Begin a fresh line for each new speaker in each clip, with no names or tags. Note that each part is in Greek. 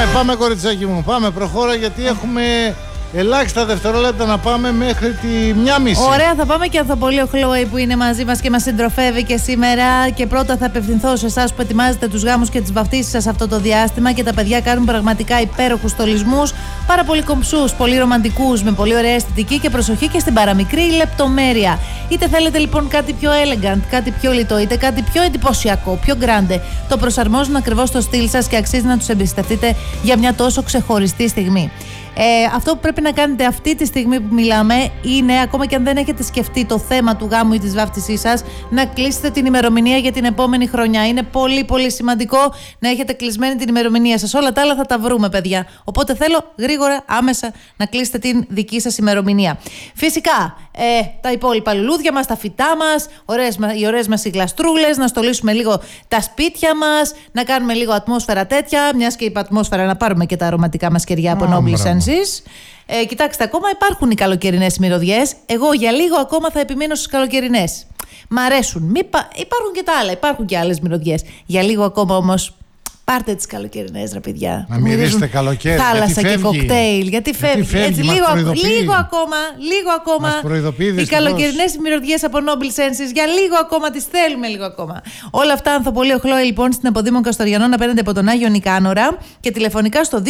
Πάμε κοριτσάκι μου, πάμε, προχώρα, γιατί έχουμε ελάχιστα δευτερόλεπτα να πάμε μέχρι τη 1:30.
Ωραία, θα πάμε και Ανθοπολείο Χλόη που είναι μαζί μας και μας συντροφεύει και σήμερα. Και πρώτα θα απευθυνθώ σε εσάς που ετοιμάζετε τους γάμους και τις βαφτίσεις σας αυτό το διάστημα και τα παιδιά κάνουν πραγματικά υπέροχους στολισμούς, πάρα πολύ κομψούς, πολύ ρομαντικούς, με πολύ ωραία αισθητική και προσοχή και στην παραμικρή λεπτομέρεια. Είτε θέλετε λοιπόν κάτι πιο elegant, κάτι πιο λιτό, είτε κάτι πιο εντυπωσιακό, πιο grande, το προσαρμόζουν ακριβώς στο στυλ σας και αξίζει να τους εμπιστευτείτε για μια τόσο ξεχωριστή στιγμή. Αυτό που πρέπει να κάνετε αυτή τη στιγμή που μιλάμε είναι, ακόμα και αν δεν έχετε σκεφτεί το θέμα του γάμου ή της βάφτισής σας, να κλείσετε την ημερομηνία για την επόμενη χρονιά. Είναι πολύ πολύ σημαντικό να έχετε κλεισμένη την ημερομηνία σας. Όλα τα άλλα θα τα βρούμε, παιδιά. Οπότε θέλω γρήγορα, άμεσα να κλείσετε την δική σας ημερομηνία. Φυσικά, τα υπόλοιπα λουλούδια μας, τα φυτά μας, οι ωραίες μας οι γλαστρούλες, να στολίσουμε λίγο τα σπίτια μας, να κάνουμε λίγο ατμόσφαιρα τέτοια, μιας και είπα ατμόσφαιρα, να πάρουμε και τα αρωματικά μας κεριά από Noble Senses. Κοιτάξτε, ακόμα υπάρχουν οι καλοκαιρινές μυρωδιές. Εγώ για λίγο ακόμα θα επιμείνω στις καλοκαιρινές. Μ' αρέσουν. Υπάρχουν και τα άλλα, υπάρχουν και άλλες μυρωδιές. Για λίγο ακόμα όμως. Πάρτε τις καλοκαιρινές, ρε παιδιά.
Να μυρίσετε καλοκαίρι.
Θάλασσα και κοκτέιλ. Γιατί φεύγει. Έτσι, λίγο ακόμα. Οι καλοκαιρινές μυρωδιές από Noble Senses. Για λίγο ακόμα τις θέλουμε, λίγο ακόμα. Όλα αυτά, Ανθοπολείο Χλόη, λοιπόν, στην Αποδήμων Καστοριανών, απέναντι από τον Άγιο Νικάνορα. Και τηλεφωνικά στο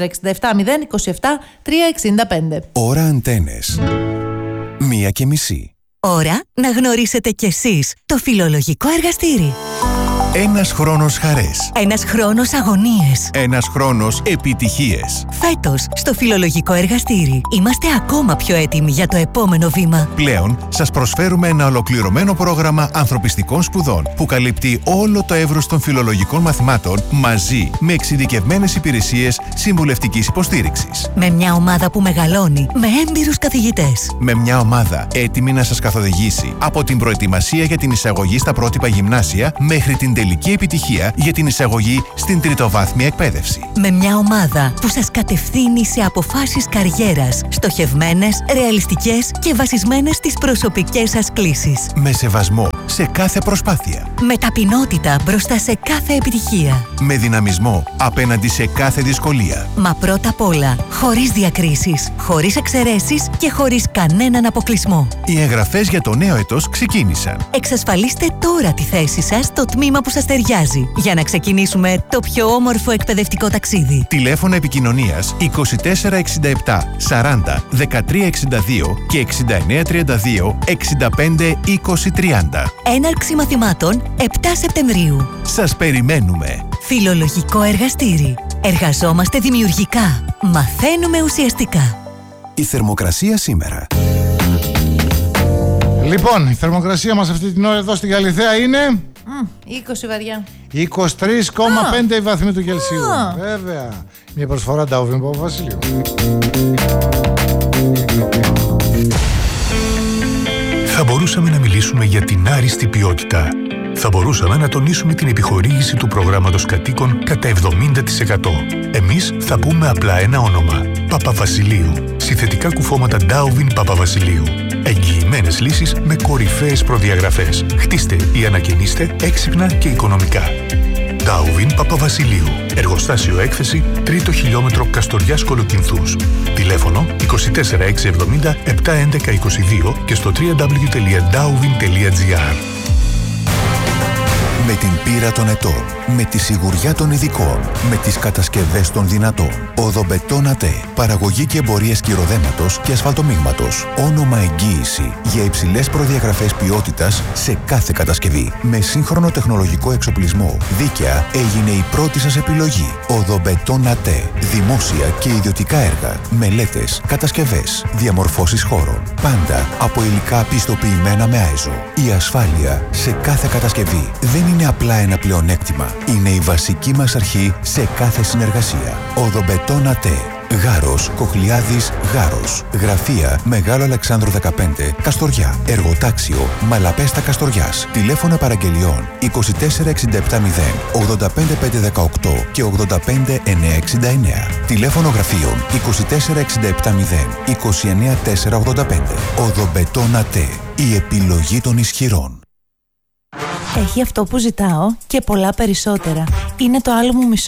2467 027 365.
Ώρα Αντένες. 1:30.
Ώρα να γνωρίσετε κι εσείς το φιλολογικό εργαστήρι.
Ένας χρόνος χαρές.
Ένας χρόνος αγωνίες.
Ένας χρόνος επιτυχίες.
Φέτος, στο φιλολογικό εργαστήρι, είμαστε ακόμα πιο έτοιμοι για το επόμενο βήμα.
Πλέον, σας προσφέρουμε ένα ολοκληρωμένο πρόγραμμα ανθρωπιστικών σπουδών που καλύπτει όλο το εύρος των φιλολογικών μαθημάτων μαζί με εξειδικευμένες υπηρεσίες συμβουλευτικής υποστήριξης.
Με μια ομάδα που μεγαλώνει, με έμπειρους καθηγητές.
Με μια ομάδα έτοιμη να σας καθοδηγήσει από την προετοιμασία για την εισαγωγή στα πρότυπα γυμνάσια μέχρι την τελική επιτυχία για την εισαγωγή στην τριτοβάθμια εκπαίδευση.
Με μια ομάδα που σας κατευθύνει σε αποφάσεις καριέρας, στοχευμένες, ρεαλιστικές και βασισμένες στις προσωπικές σας κλίσεις.
Με σεβασμό σε κάθε προσπάθεια.
Με ταπεινότητα μπροστά σε κάθε επιτυχία.
Με δυναμισμό απέναντι σε κάθε δυσκολία.
Μα πρώτα απ' όλα, χωρίς διακρίσεις, χωρίς εξαιρέσεις και χωρίς κανέναν αποκλεισμό.
Οι εγγραφές για το νέο έτος ξεκίνησαν.
Εξασφαλίστε τώρα τη θέση σας στο τμήμα που σας ταιριάζει για να ξεκινήσουμε το πιο όμορφο εκπαιδευτικό ταξίδι.
Τηλέφωνα επικοινωνίας 2467 40 1362 και 6932 65 20 30.
Έναρξη μαθημάτων 7 Σεπτεμβρίου.
Σας περιμένουμε.
Φιλολογικό εργαστήρι. Εργαζόμαστε δημιουργικά. Μαθαίνουμε ουσιαστικά.
Η θερμοκρασία σήμερα.
Λοιπόν, η θερμοκρασία μας αυτή την ώρα εδώ στην Καλιθέα είναι
20 βαριά.
23,5 οι βαθμοί του Κελσίου. Βέβαια. Μια προσφορά Ντάουβιν Παπαβασιλείου.
Θα μπορούσαμε να μιλήσουμε για την άριστη ποιότητα. Θα μπορούσαμε να τονίσουμε την επιχορήγηση του προγράμματος κατοίκων κατά 70%. Εμείς θα πούμε απλά ένα όνομα. Παπαβασιλείου. Συνθετικά κουφώματα Ντάουβιν Παπαβασιλείου. Εγγυημένες λύσεις με κορυφαίες προδιαγραφές. Χτίστε ή ανακαινίστε έξυπνα και οικονομικά. Ντάουβιν Παπαβασιλείου. Εργοστάσιο έκθεση 3ο χιλιόμετρο Καστοριάς Κολοκυνθούς. Τηλέφωνο 24670 71122 και στο www.dauvin.gr.
Με την πείρα των ετών, με τη σιγουριά των ειδικών, με τις κατασκευές των δυνατών. Οδομπετόν ΑΤΕ. Παραγωγή και εμπορίες κυροδέματος και ασφαλτομίγματος. Όνομα εγγύηση για υψηλές προδιαγραφές ποιότητας σε κάθε κατασκευή. Με σύγχρονο τεχνολογικό εξοπλισμό. Δίκαια έγινε η πρώτη σας επιλογή. Οδομπετόν ΑΤΕ. Δημόσια και ιδιωτικά έργα. Μελέτες, κατασκευές, διαμορφώσεις χώρων. Πάντα από υλικά πιστοποιημένα με ΆΕΖΟ. Η ασφάλεια σε κάθε κατασκευή δεν είναι απλά ένα πλεονέκτημα. Είναι η βασική μας αρχή σε κάθε συνεργασία. Οδομπετόν ΑΤΕ. Γάρος, Κοχλιάδης, Γάρος. Γραφεία Μεγάλο Αλεξάνδρου 15, Καστοριά. Εργοτάξιο Μαλαπέστα Καστοριάς. Τηλέφωνα παραγγελιών 24670 85518 και 85969. Τηλέφωνο γραφείων 24670 29485. Οδομπετόν ΑΤΕ. Η επιλογή των ισχυρών.
Έχει αυτό που ζητάω και πολλά περισσότερα. Είναι το άλλο μου μισό.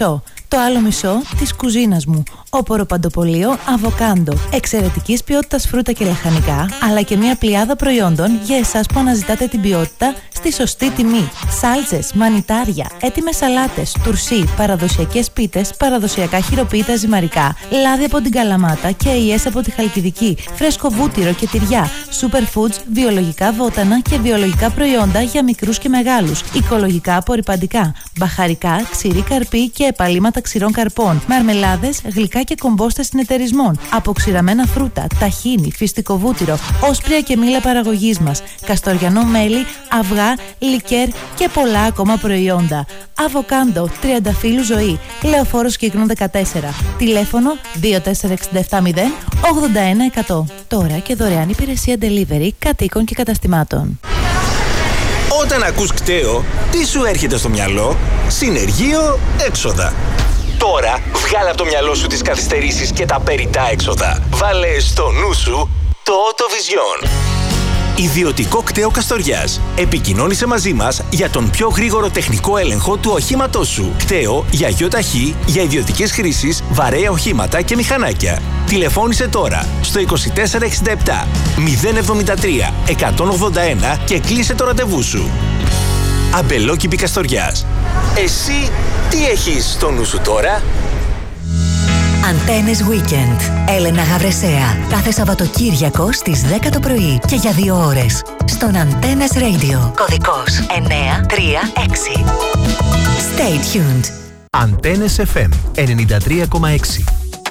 Το άλλο μισό της κουζίνας μου. Όπορο παντοπολείο Αβοκάντο. Εξαιρετικής ποιότητας φρούτα και λαχανικά, αλλά και μια πλειάδα προϊόντων για εσάς που αναζητάτε την ποιότητα στη σωστή τιμή. Σάλτσες, μανιτάρια, έτοιμες σαλάτες, τουρσί, παραδοσιακές πίτες, παραδοσιακά χειροποίητα ζυμαρικά, λάδι από την Καλαμάτα και αειές από τη Χαλκιδική, φρέσκο βούτυρο και τυριά, superfoods, βιολογικά βότανα και βιολογικά προϊόντα για μικρούς και μεγάλους, οικολογικά απορρυπαντικά, μπαχαρικά, ξηρή καρπή και επαλήματα ξηρών καρπών, μαρμελάδες, γλυκά και κομπόστες συνεταιρισμών, αποξηραμένα φρούτα, ταχίνι, φυστικό βούτυρο, όσπρια και μήλα παραγωγής μας, καστοριανό μέλι, αυγά, λικέρ και πολλά ακόμα προϊόντα. Αβοκάντο, Τριανταφύλου Ζωή, Λεωφόρος Κύκνο 14, τηλέφωνο 24670 81100. Τώρα και δωρεάν υπηρεσία delivery κατοίκων και καταστημάτων.
Όταν ακούς κταίο, τι σου έρχεται στο μυαλό? Συνεργείο, έξοδα. Τώρα βγάλε από το μυαλό σου τις καθυστερήσεις και τα περιττά έξοδα. Βάλε στο νου σου το Autovision. Ιδιωτικό κταίο Καστοριάς. Επικοινώνησε μαζί μας για τον πιο γρήγορο τεχνικό έλεγχο του οχήματός σου. Κταίο για ΙΟΤΑΧΗ, για ιδιωτικές χρήσεις, βαρέα οχήματα και μηχανάκια. Τηλεφώνησε τώρα στο 2467 073 181 και κλείσε το ραντεβού σου. Αμπελόκηπη Καστοριάς. Εσύ τι έχεις στο νου σου τώρα?
Αντένες Weekend. Έλενα Γαβρεσέα. Κάθε Σαββατοκύριακο στις 10 το πρωί και για 2 ώρες. Στον Αντένες Radio. Κωδικός 936. Stay tuned.
Αντένες FM 93,6.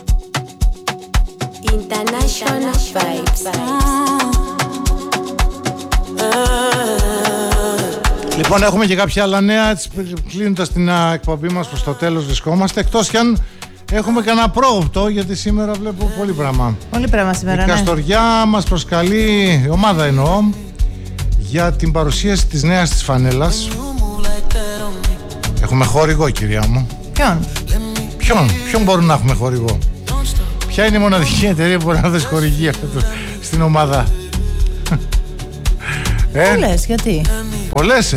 International vibes.
Λοιπόν, έχουμε και κάποια άλλα νέα, κλείνοντας την εκπομπή μας προς το τέλος βρισκόμαστε, εκτός κι αν έχουμε κανένα πρόοπτο, γιατί σήμερα βλέπω πολύ πράγμα.
Πολύ πράγμα σήμερα,
Η Καστοριά μας προσκαλεί, η ομάδα εννοώ, για την παρουσίαση της νέας της φανέλας. Έχουμε χορηγό, κυρία μου. Ποιον μπορούμε να έχουμε χορηγό? Ποια είναι η μοναδική εταιρεία που μπορεί να δώσει χορηγία στην ομάδα?
Πολλές, γιατί?
Πολλές,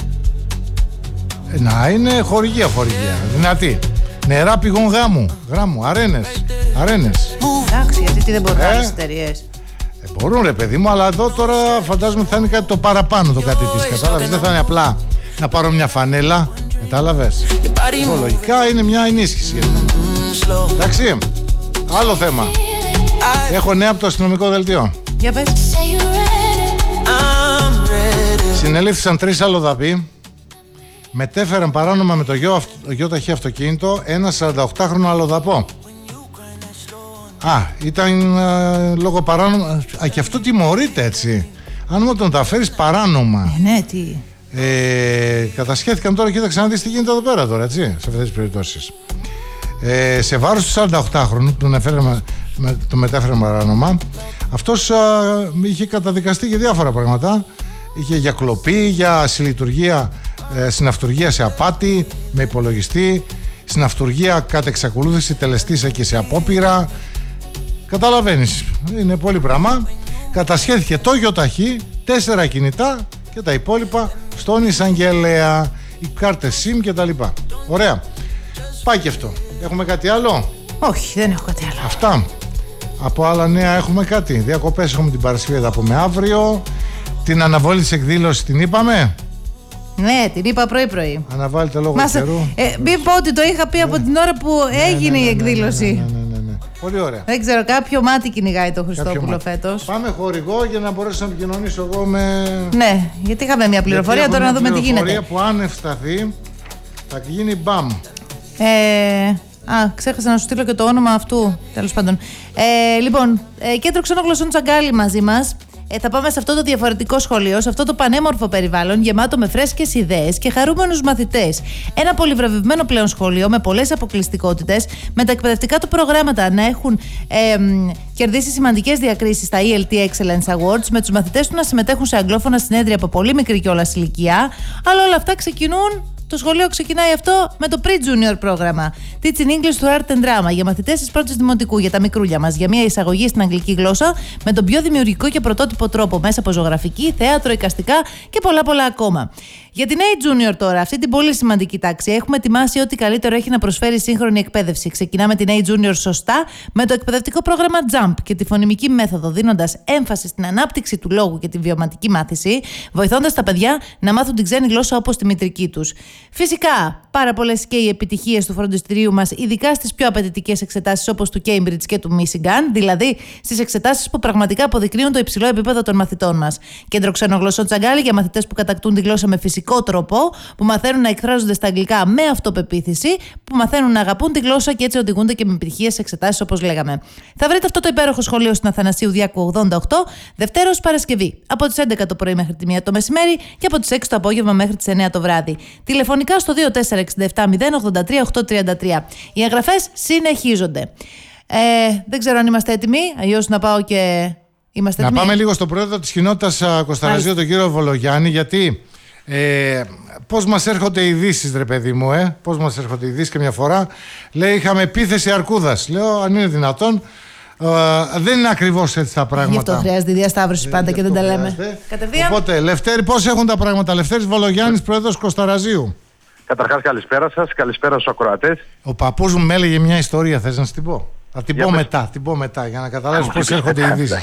να είναι χορηγία, δυνατή. Νερά πηγών γράμμου, αρένες.
Εντάξει, γιατί τι δεν μπορούν άλλες εταιρείες?
Μπορούν, ρε παιδί μου, αλλά εδώ τώρα φαντάζομαι ότι θα είναι κάτι το παραπάνω το κάτι της, κατάλαβες? Δεν θα είναι απλά να πάρω μια φανέλα, κατάλαβες? Λογικά είναι μια ενίσχυση. Εντάξει, άλλο θέμα. Έχω νέα από το αστυνομικό δελτίο.
Για πες.
Συνελήφθησαν 3 αλλοδαποί. Μετέφεραν παράνομα με το ΙΟΤΑΧΗ αυτοκίνητο ένα 48χρονο αλλοδαπό. Ήταν λόγω παράνομα. Και αυτό τιμωρείται, έτσι. Αν μου τον τα φέρεις παράνομα.
Ναι, τι.
Κατασχέθηκαν τώρα, κοίταξε να δεις τι γίνεται εδώ πέρα τώρα, έτσι, σε αυτές τις περιπτώσεις. Σε βάρος του 48χρονου που τον μετέφεραν παράνομα, αυτός είχε καταδικαστεί για διάφορα πράγματα. Είχε για κλοπή, για συλλειτουργία, συναυτουργία σε απάτη με υπολογιστή, συναυτουργία κατ' εξακολούθηση τελεστήσα και σε απόπειρα. Καταλαβαίνεις, είναι πολύ πράγμα. Κατασχέθηκε το ΙΟΤΑΧΗ, 4 κινητά και τα υπόλοιπα στον εισαγγελέα, οι κάρτες SIM και τα λοιπά. Ωραία. Πάει και αυτό. Έχουμε κάτι άλλο?
Όχι, δεν έχω κάτι άλλο.
Αυτά. Από άλλα νέα έχουμε κάτι? Διακοπές έχουμε την Παρασκευή, θα πούμε αύριο. Την αναβολή της εκδήλωσης την είπαμε?
Ναι, την είπα πρωί-πρωί.
Αναβάλλεται λόγω καιρού.
Μην πω ότι το είχα πει από την ώρα που έγινε η εκδήλωση.
Ναι. Πολύ ωραία.
Δεν ξέρω, κάποιο μάτι κυνηγάει το Χριστόπουλο φέτος.
Πάμε χορηγό για να μπορέσω να επικοινωνήσω εγώ με...
Ναι, γιατί είχαμε μια πληροφορία, τώρα να δούμε τι γίνεται.
Πληροφορία που αν ευσταθεί θα γίνει μπαμ.
Ξέχασα να σου στείλω και το όνομα αυτού, τέλος πάντων. Λοιπόν, Κέντρο Ξένων Γλωσσών Τσαγκάλι μαζί μας. Θα πάμε σε αυτό το διαφορετικό σχολείο, σε αυτό το πανέμορφο περιβάλλον γεμάτο με φρέσκες ιδέες και χαρούμενους μαθητές. Ένα πολυβραβευμένο πλέον σχολείο με πολλές αποκλειστικότητες, με τα εκπαιδευτικά του προγράμματα να έχουν κερδίσει σημαντικές διακρίσεις στα ELT Excellence Awards, με τους μαθητές του να συμμετέχουν σε αγγλόφωνα συνέδρια από πολύ μικρή κιόλας ηλικία. Αλλά όλα αυτά ξεκινούν. Το σχολείο ξεκινάει αυτό με το pre-junior πρόγραμμα. Teaching English to Art and Drama για μαθητές της πρώτης δημοτικού, για τα μικρούλια μας. Για μια εισαγωγή στην αγγλική γλώσσα με τον πιο δημιουργικό και πρωτότυπο τρόπο μέσα από ζωγραφική, θέατρο, εικαστικά και πολλά ακόμα. Για την A Junior τώρα, αυτή την πολύ σημαντική τάξη, έχουμε ετοιμάσει ό,τι καλύτερο έχει να προσφέρει η σύγχρονη εκπαίδευση. Ξεκινάμε την A Junior σωστά με το εκπαιδευτικό πρόγραμμα JUMP και τη φωνημική μέθοδο, δίνοντας έμφαση στην ανάπτυξη του λόγου και τη βιωματική μάθηση, βοηθώντας τα παιδιά να μάθουν την ξένη γλώσσα όπως τη μητρική τους. Φυσικά, πάρα πολλές και οι επιτυχίες του φροντιστηρίου μας, ειδικά στις πιο απαιτητικές εξετάσεις όπως του Cambridge και του Michigan, δηλαδή στις εξετάσεις που πραγματικά αποδεικνύουν το υψηλό επίπεδο των μαθητών μας. Κέντρο ξενογλωσσών Τσαγκάλι για μαθητές που κατακτούν τη γλώσσα με φυσικό τρόπο, που μαθαίνουν να εκφράζονται στα αγγλικά με αυτοπεποίθηση, που μαθαίνουν να αγαπούν τη γλώσσα και έτσι οδηγούνται και με επιτυχίες σε εξετάσεις όπως λέγαμε. Θα βρείτε αυτό το υπέροχο σχολείο στην Αθανασίου Διάκου 88, Δευτέρος Παρασκευή, από τις 11 το πρωί μέχρι τη 1 το μεσημέρι και από τις 6 το απόγευμα μέχρι τις 9 το βράδυ. Τηλεφωνικά στο 2467 083 833. Οι εγγραφές συνεχίζονται. Δεν ξέρω αν είμαστε έτοιμοι, αλλιώς να πάω και είμαστε έτοιμοι.
Να πάμε λίγο στον πρόεδρο της κοινότητας Κωνστανταζίου, τον κύριο Βολογιάννη, γιατί πώς μας έρχονται οι ειδήσεις, ρε παιδί μου, πώς μας έρχονται οι ειδήσεις και μια φορά λέει είχαμε επίθεση αρκούδας. Λέω αν είναι δυνατόν, δεν είναι ακριβώς έτσι τα πράγματα.
Γι' αυτό χρειάζεται η διασταύρωση πάντα και δεν τα λέμε κατευθείαν.
Οπότε, Λευτέρη, πώς έχουν τα πράγματα? Λευτέρης Βολογιάννης, πρόεδρος Κωνστανταζίου.
Καταρχάς, καλησπέρα σας, καλησπέρα στους ακροατές.
Ο παππούς μου με έλεγε μια ιστορία, θες να σου την πω? Θα την πω μετά, για να καταλάβεις πώς έρχονται οι ειδήσεις.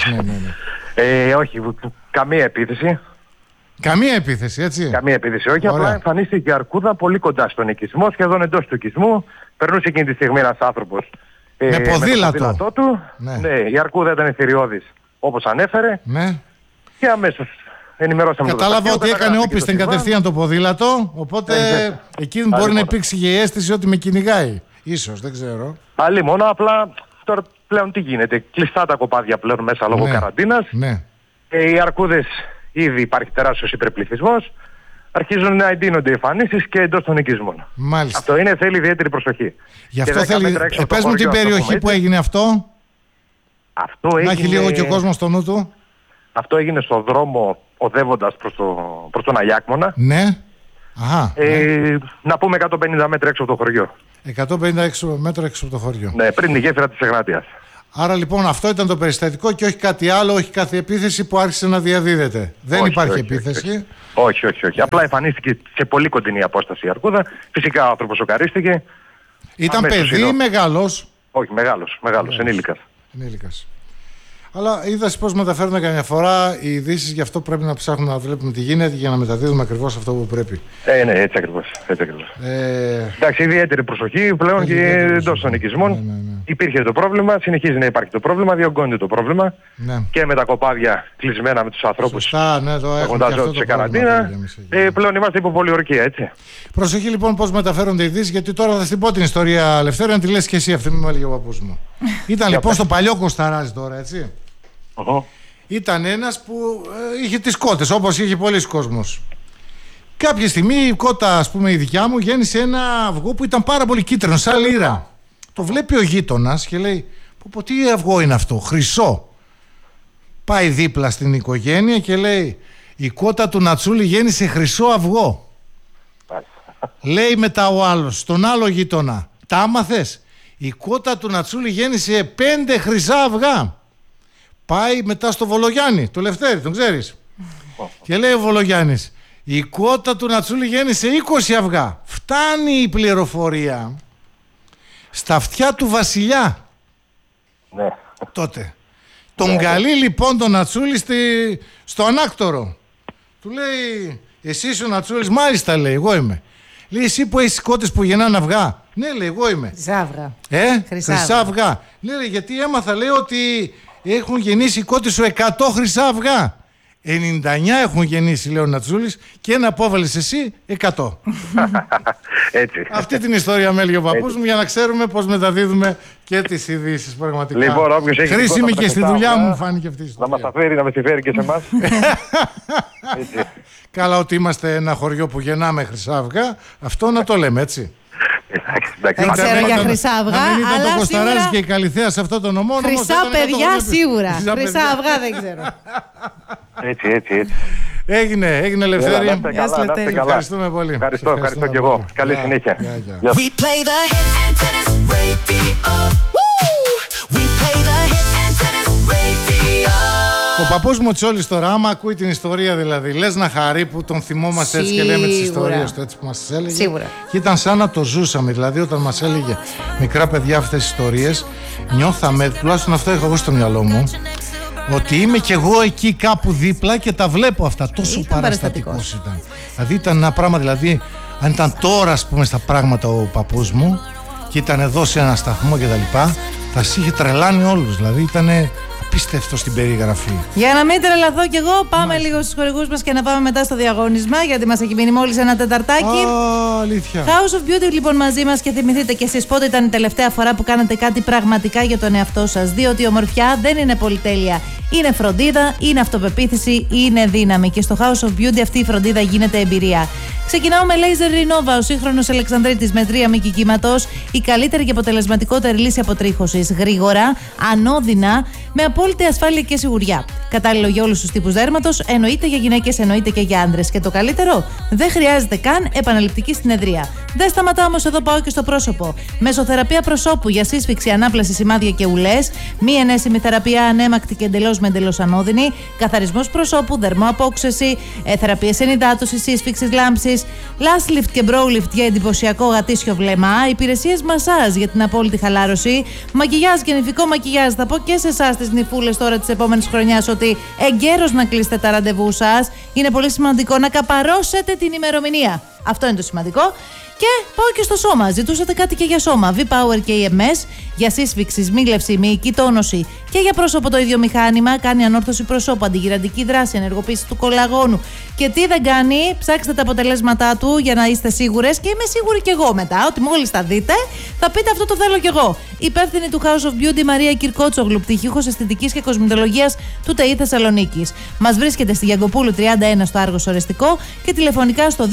Ναι.
Όχι, καμία επίθεση.
Καμία επίθεση, έτσι.
Καμία επίθεση, όχι.
Ωραία.
Απλά εμφανίστηκε η αρκούδα πολύ κοντά στον οικισμό, σχεδόν εντός του οικισμού. Περνούσε εκείνη τη στιγμή ένας άνθρωπος
με ποδήλατο.
το ποδήλατό του. Ναι, η αρκούδα ήταν εθηριώδης, όπως ανέφερε.
Ναι.
Και αμέσως ενημερώσαμε τον
Κατάλαβα ότι έκανε όπισθεν κατευθείαν το ποδήλατο, οπότε εκείνη μπορεί να υπήρξε και η αίσθηση ότι με κυνηγάει. Ίσως, δεν ξέρω.
Άλλη μόνο, απλά τώρα πλέον τι γίνεται? Κλειστά τα κοπάδια πλέον μέσα λόγω καραντίνας.
Ναι.
Οι αρκούδες, ήδη υπάρχει τεράστιος υπερπληθυσμός. Αρχίζουν να εντείνονται οι εμφανίσεις και εντός των οικισμών.
Μάλιστα.
Αυτό θέλει ιδιαίτερη προσοχή.
Γι' αυτό θέλει. Πες μου την περιοχή που έγινε αυτό.
Αυτό
να έχει λίγο και ο κόσμος στο νου του.
Αυτό έγινε στον δρόμο οδεύοντας προς τον Αγιάκμονα.
Ναι. Αχα,
να πούμε 150 μέτρα έξω από το χωριό.
150 μέτρα έξω από το χωριό.
Ναι, πριν τη γέφυρα της Εγνάτιας.
Άρα λοιπόν αυτό ήταν το περιστατικό και όχι κάτι άλλο, όχι κάθε επίθεση που άρχισε να διαδίδεται. Δεν υπάρχει επίθεση.
Όχι. Απλά εμφανίστηκε σε πολύ κοντινή απόσταση η αρκούδα. Φυσικά ο άνθρωπος σοκαρίστηκε.
Ήταν παιδί ή μεγάλος?
Όχι, μεγάλος, ενήλικας.
Αλλά είδες πώς μεταφέρουν καμιά φορά οι ειδήσεις, γι' αυτό πρέπει να ψάχνουμε να βλέπουμε τι γίνεται για να μεταδίδουμε ακριβώς αυτό που πρέπει.
Ναι, έτσι ακριβώς. Εντάξει, ιδιαίτερη προσοχή πλέον και εντός των οικισμών.
Ναι.
Υπήρχε το πρόβλημα, συνεχίζει να υπάρχει το πρόβλημα, διωγγώνεται το πρόβλημα.
Ναι.
Και με τα κοπάδια κλεισμένα με τους ανθρώπους που
έχουν
τα ζώα τους σε καραντίνα. Πλέον είμαστε υπό πολιορκία, έτσι.
Προσοχή λοιπόν πώς μεταφέρονται οι ειδήσεις, γιατί τώρα θα στην πω την ιστορία, Λευτέρη, να τη λες και εσύ αυτή που μου έλεγε ο παππούς μου. Ήταν λοιπόν στο παλιό Κοσταράζι τώρα, έτσι. Ήταν ένας που είχε τις κότες, όπως είχε πολλοί κόσμος. Κάποια στιγμή η κότα, ας πούμε η δικιά μου, γέννησε ένα αυγό που ήταν πάρα πολύ κίτρινο, σαν λίρα. Το βλέπει ο γείτονας και λέει πω τι αυγό είναι αυτό, χρυσό. Πάει δίπλα στην οικογένεια και λέει η κότα του Νατσούλη γέννησε χρυσό αυγό. Λέει μετά ο άλλος στον άλλο γείτονα, τα άμαθες? Η κότα του Νατσούλη γέννησε 5 χρυσά αυγά. Πάει μετά στο Βολογιάννη, το Λευτέρη, τον ξέρεις? Και λέει ο Βολογιάννης, η κότα του Νατσούλη γέννησε 20 αυγά. Φτάνει η πληροφορία στα αυτιά του βασιλιά.
Ναι.
Τότε. Τον καλεί λοιπόν τον Νατσούλη στο ανάκτορο. Του λέει, εσύ είσαι ο Νατσούλης? Μάλιστα, λέει, εγώ είμαι. Λέει, εσύ που έχεις κότες που γεννάνε αυγά? Ναι, λέει, εγώ είμαι.
Χρυσά αυγά.
Χρυσά αυγά. Λέει, γιατί έμαθα, λέει, ότι έχουν γεννήσει οι κότες σου 100 χρυσά αυγά. 99 έχουν γεννήσει, λέει ο Νατσούλης, και ένα απόβαλες εσύ 100.
Έτσι.
Αυτή την ιστορία με έλεγε ο παππούς μου, για να ξέρουμε πώς μεταδίδουμε και τις ειδήσεις πραγματικά.
Λοιπόν, όποιος έχει
χρήσιμη και στη δουλειά μου φάνηκε αυτή η ιστορία.
Να μας φέρει και σε εμάς.
Καλά, ότι είμαστε ένα χωριό που γεννάμε χρυσά αυγά, αυτό να το λέμε, έτσι.
Δεν ξέρω για χρυσά αυγά,
αν ήταν
αλλά
το Κοσταράζι
σίγουρα
και η Καλυθέα σε αυτό το νομό.
Χρυσά παιδιά σίγουρα. Χρυσά αυγά δεν ξέρω.
Έτσι.
Έγινε Λευτέρη.
Ευχαριστούμε πολύ. Ευχαριστώ και εγώ. Καλή συνέχεια.
Ο παππούς μου ο Τσόλης τώρα, άμα ακούει την ιστορία δηλαδή, λες να χαρεί που τον θυμόμαστε έτσι και λέμε τις ιστορίες του έτσι που μας τις έλεγε.
Σίγουρα.
Και ήταν σαν να το ζούσαμε, δηλαδή όταν μας έλεγε μικρά παιδιά αυτές τις ιστορίες, νιώθαμε, τουλάχιστον αυτό έχω εγώ στο μυαλό μου, ότι είμαι κι εγώ εκεί κάπου δίπλα και τα βλέπω αυτά. Τόσο παραστατικός ήταν. Δηλαδή ήταν ένα πράγμα, δηλαδή αν ήταν τώρα ας πούμε στα πράγματα ο παππούς μου και ήταν εδώ σε ένα σταθμό και τα λοιπά, θα σ' είχε τρελάνει όλους, δηλαδή ήταν απίστευτο στην περιγραφή.
Για να μην τρελαθώ κι εγώ, πάμε λίγο στους χορηγούς μας και να πάμε μετά στο διαγωνισμα, γιατί μας έχει μείνει μόλις ένα τεταρτάκι.
Αλήθεια.
House of Beauty λοιπόν μαζί μας, και θυμηθείτε κι εσείς πότε ήταν η τελευταία φορά που κάνατε κάτι πραγματικά για τον εαυτό σας. Διότι η ομορφιά δεν είναι πολυτέλεια. Είναι φροντίδα, είναι αυτοπεποίθηση, είναι δύναμη. Και στο House of Beauty αυτή η φροντίδα γίνεται εμπειρία. Ξεκινάω με Laser Renova, ο σύγχρονος Αλεξανδρίτης με 3 μήκη κύματος, η καλύτερη και αποτελεσματικότερη λύση αποτρίχωσης. Γρήγορα, ανώδυνα, με απόλυτη ασφάλεια και σιγουριά. Κατάλληλο για όλους τους τύπους δέρματος, εννοείται για γυναίκες, εννοείται και για άντρες. Και το καλύτερο, δεν χρειάζεται καν επαναληπτική συνεδρία. Δεν σταματάω όμως, εδώ πάω και στο πρόσωπο. Μεσοθεραπεία προσώπου για σύσφυξη, ανάπλαση, σημάδια και ουλές. Μη ενέσιμη θεραπεία ανέμακτη και εντελώς με εντελώς ανώδυνη. Καθαρισμός προσώπου, δερμοαπόξεση, θεραπείες ενυδάτωσης, σύσφυξης, λάμψης. Last lift και bro lift για εντυπωσιακό γατήσιο βλέμμα. Υπηρεσίες μασάζ για την απόλυτη χαλάρωση. Μακιγιάζ και νηφικό μακιγιάζ. Θα πω και σε εσάς τις νηφούλες τώρα της επόμενης χρονιάς ότι εγκαίρως να κλείσετε τα ραντεβού σας. Είναι πολύ σημαντικό να καπαρώσετε την ημερομηνία. Αυτό είναι το σημαντικό. Και πάω και στο σώμα. Ζητούσατε κάτι και για σώμα. V-Power και EMS για σύσφυξη, σμίλευση, μυϊκή τόνωση. Και για πρόσωπο το ίδιο μηχάνημα. Κάνει ανόρθωση προσώπου, αντιγυραντική δράση, ενεργοποίηση του κολαγόνου. Και τι δεν κάνει, ψάξτε τα αποτελέσματά του για να είστε σίγουρες. Και είμαι σίγουρη κι εγώ μετά ότι μόλις τα δείτε θα πείτε αυτό το θέλω κι εγώ. Υπεύθυνη του House of Beauty Μαρία Κυρκότσογλου, πτυχίουχος αισθητικής και κοσμητολογίας του ΤΕΙ Θεσσαλονίκης. Μας βρίσκεται στη Γιαγκοπούλου 31 στο Άργος Ορεστικό και τηλεφωνικά στο